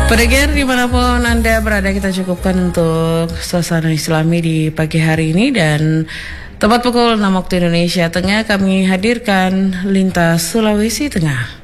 Pendengar dimanapun Anda berada, kita cukupkan untuk suasana Islami di pagi hari ini, dan tepat pukul 6 waktu Indonesia Tengah kami hadirkan Lintas Sulawesi Tengah.